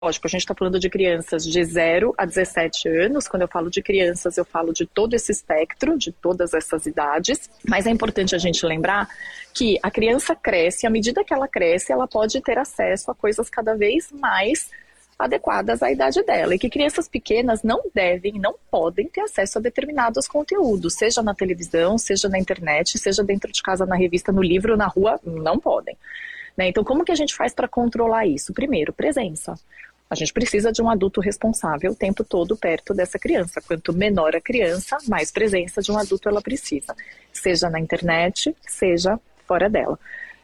Lógico, a gente está falando de crianças de 0 a 17 anos. Quando eu falo de crianças, eu falo de todo esse espectro, de todas essas idades. Mas é importante a gente lembrar que a criança cresce, à medida que ela cresce, ela pode ter acesso a coisas cada vez mais adequadas à idade dela. E que crianças pequenas não devem, não podem ter acesso a determinados conteúdos, seja na televisão, seja na internet, seja dentro de casa, na revista, no livro, na rua, não podem. Né? Então, como que a gente faz para controlar isso? Primeiro, presença. A gente precisa de um adulto responsável o tempo todo perto dessa criança. Quanto menor a criança, mais presença de um adulto ela precisa. Seja na internet, seja fora dela.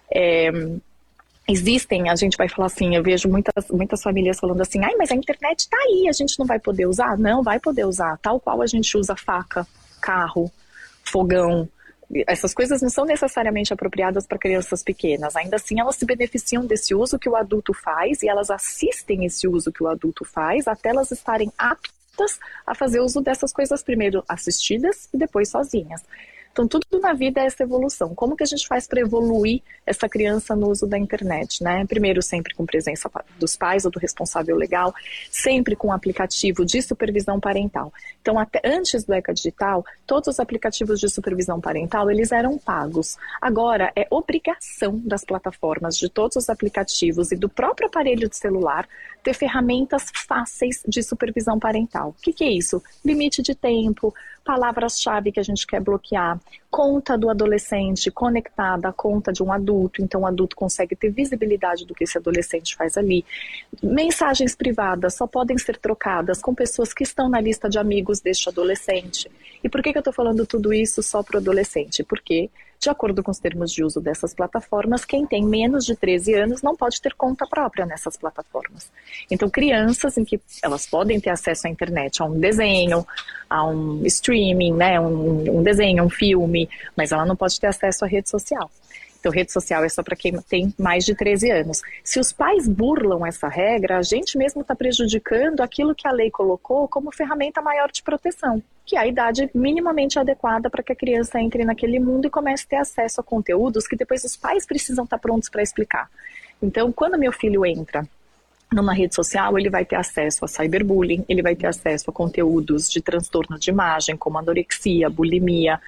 Existem, a gente vai falar assim, eu vejo muitas famílias falando assim, ai, mas a internet está aí, a gente não vai poder usar? Não, vai poder usar. Tal qual a gente usa faca, carro, fogão. Essas coisas não são necessariamente apropriadas para crianças pequenas. Ainda assim, elas se beneficiam desse uso que o adulto faz e elas assistem esse uso que o adulto faz até elas estarem aptas a fazer uso dessas coisas, primeiro assistidas e depois sozinhas. Então, tudo na vida é essa evolução. Como que a gente faz para evoluir essa criança no uso da internet, né? Primeiro, sempre com presença dos pais ou do responsável legal, sempre com aplicativo de supervisão parental. Então, até antes do ECA Digital, todos os aplicativos de supervisão parental, eles eram pagos. Agora, é obrigação das plataformas, de todos os aplicativos e do próprio aparelho de celular, ter ferramentas fáceis de supervisão parental. O que é isso? Limite de tempo, palavras-chave que a gente quer bloquear, conta do adolescente conectada à conta de um adulto, então o adulto consegue ter visibilidade do que esse adolescente faz ali. Mensagens privadas só podem ser trocadas com pessoas que estão na lista de amigos deste adolescente. E por que eu estou falando tudo isso só para o adolescente? Porque, de acordo com os termos de uso dessas plataformas, quem tem menos de 13 anos não pode ter conta própria nessas plataformas. Então, crianças em que elas podem ter acesso à internet, a um desenho, a um streaming, né, um desenho, um filme, mas ela não pode ter acesso à rede social. Então, rede social é só para quem tem mais de 13 anos. Se os pais burlam essa regra, a gente mesmo está prejudicando aquilo que a lei colocou como ferramenta maior de proteção, que é a idade minimamente adequada para que a criança entre naquele mundo e comece a ter acesso a conteúdos que depois os pais precisam estar prontos para explicar. Então, quando meu filho entra numa rede social, ele vai ter acesso a cyberbullying, ele vai ter acesso a conteúdos de transtorno de imagem, como anorexia, bulimia,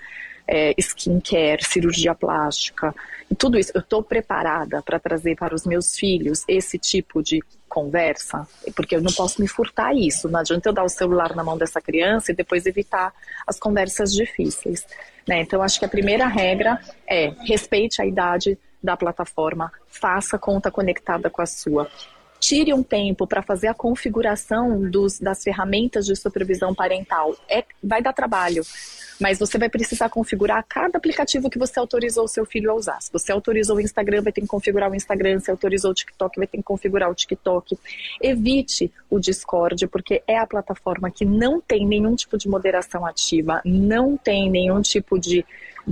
skincare, cirurgia plástica, e tudo isso. Eu estou preparada para trazer para os meus filhos esse tipo de conversa, porque eu não posso me furtar isso. Não adianta eu dar o celular na mão dessa criança e depois evitar as conversas difíceis, né? Então, acho que a primeira regra é respeite a idade da plataforma, faça conta conectada com a sua. Tire um tempo para fazer a configuração das ferramentas de supervisão parental. Vai dar trabalho, mas você vai precisar configurar cada aplicativo que você autorizou o seu filho a usar. Se você autorizou o Instagram, vai ter que configurar o Instagram. Se autorizou o TikTok, vai ter que configurar o TikTok. Evite o Discord, porque é a plataforma que não tem nenhum tipo de moderação ativa, não tem nenhum tipo de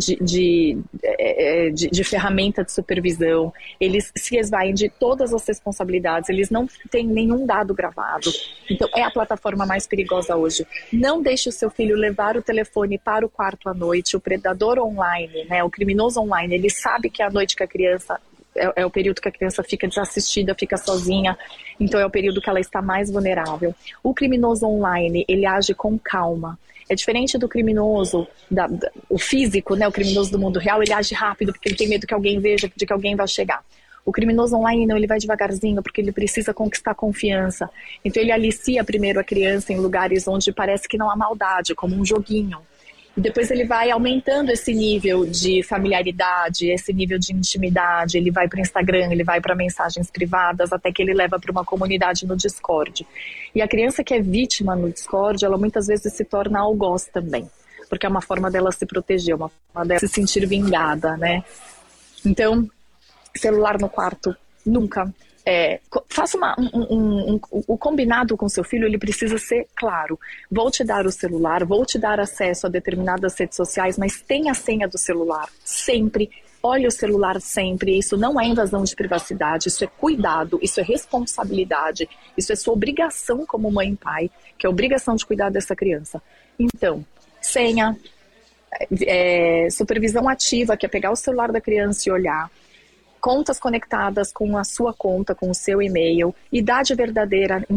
ferramenta de supervisão. Eles se esvaem de todas as responsabilidades, eles não têm nenhum dado gravado. Então, é a plataforma mais perigosa hoje. Não deixe o seu filho levar o telefone para o quarto à noite. O predador online, né, o criminoso online, ele sabe que é a noite que a criança... É o período que a criança fica desassistida, fica sozinha, então é o período que ela está mais vulnerável. O criminoso online, ele age com calma. É diferente do criminoso, o físico, né, o criminoso do mundo real, ele age rápido porque ele tem medo que alguém veja, de que alguém vai chegar. O criminoso online não, ele vai devagarzinho porque ele precisa conquistar confiança. Então ele alicia primeiro a criança em lugares onde parece que não há maldade, como um joguinho. E depois ele vai aumentando esse nível de familiaridade, esse nível de intimidade. Ele vai para o Instagram, ele vai para mensagens privadas, até que ele leva para uma comunidade no Discord. E a criança que é vítima no Discord, ela muitas vezes se torna algoz também, porque é uma forma dela se proteger, uma forma dela se sentir vingada, né? Então, celular no quarto, nunca. Faça o combinado com seu filho, ele precisa ser claro. Vou te dar o celular, vou te dar acesso a determinadas redes sociais, mas tenha a senha do celular sempre. Olhe o celular sempre. Isso não é invasão de privacidade, isso é cuidado, isso é responsabilidade, isso é sua obrigação como mãe e pai, que é a obrigação de cuidar dessa criança. Então, senha, supervisão ativa, que é pegar o celular da criança e olhar. contas conectadas com a sua conta, com o seu e-mail, idade verdadeira